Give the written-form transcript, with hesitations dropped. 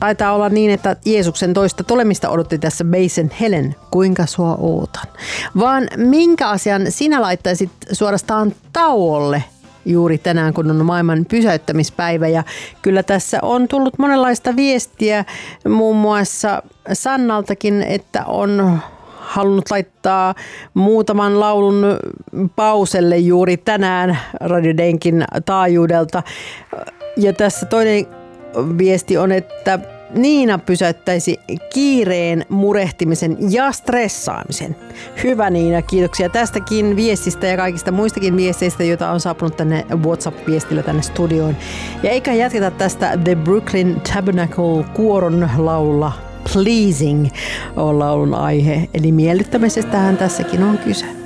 Taitaa olla niin, että Jeesuksen toista tulemista odotti tässä Basen Helen, kuinka sua ootan. Vaan minkä asian sinä laittaisit suorastaan tauolle juuri tänään, kun on maailman pysäyttämispäivä? Ja kyllä tässä on tullut monenlaista viestiä, muun muassa Sannaltakin, että on halunnut laittaa muutaman laulun pauselle juuri tänään Radio Denkin taajuudelta. Ja tässä toinen viesti on, että Niina pysäyttäisi kiireen, murehtimisen ja stressaamisen. Hyvä Niina, kiitoksia tästäkin viestistä ja kaikista muistakin viesteistä, joita on saapunut tänne WhatsApp-viestillä tänne studioon. Ja eikä jatketa tästä The Brooklyn Tabernacle kuoron laululla Pleasing on laulun aihe, eli miellyttämisestähän tässäkin on kyse.